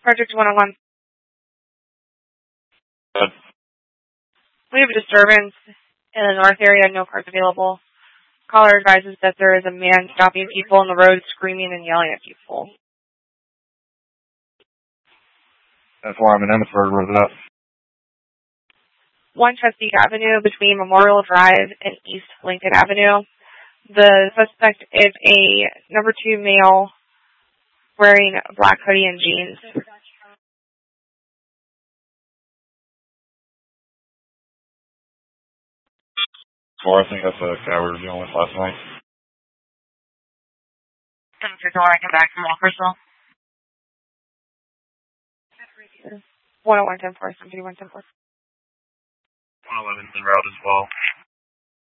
Project 101. Good. We have a disturbance in the north area, no cars available. Caller advises that there is a man stopping people on the road, screaming and yelling at people. That's why I'm in Emmitsburg. Where's it at? 1 Chesapeake Avenue between Memorial Drive and East Lincoln Avenue. The suspect is a number 2 male wearing a black hoodie and jeans. I think that's the guy we were dealing with last night. Thanks for calling. I come back from Walkersville. 101 10 4, somebody 110 4. 111's en route as well.